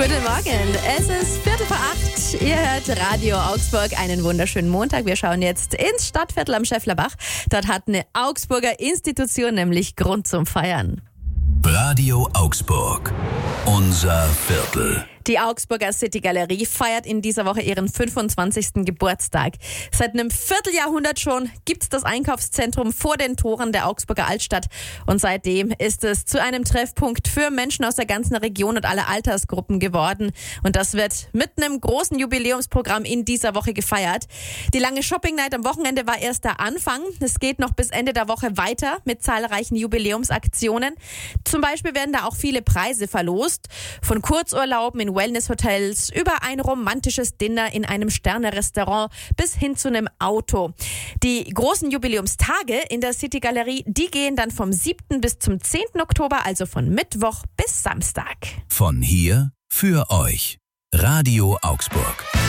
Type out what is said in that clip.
Guten Morgen, es ist 7:45. Ihr hört Radio Augsburg. Einen wunderschönen Montag. Wir schauen jetzt ins Stadtviertel am Schäfflerbach. Dort hat eine Augsburger Institution nämlich Grund zum Feiern. Radio Augsburg. Unser Viertel. Die Augsburger City Galerie feiert in dieser Woche ihren 25. Geburtstag. Seit einem Vierteljahrhundert schon gibt's das Einkaufszentrum vor den Toren der Augsburger Altstadt. Und seitdem ist es zu einem Treffpunkt für Menschen aus der ganzen Region und aller Altersgruppen geworden. Und das wird mit einem großen Jubiläumsprogramm in dieser Woche gefeiert. Die lange Shopping Night am Wochenende war erst der Anfang. Es geht noch bis Ende der Woche weiter mit zahlreichen Jubiläumsaktionen. Zum Beispiel werden da auch viele Preise verlost. Von Kurzurlauben in Wellnesshotels über ein romantisches Dinner in einem Sterne-Restaurant bis hin zu einem Auto. Die großen Jubiläumstage in der City Galerie, die gehen dann vom 7. bis zum 10. Oktober, also von Mittwoch bis Samstag. Von hier für euch. Radio Augsburg.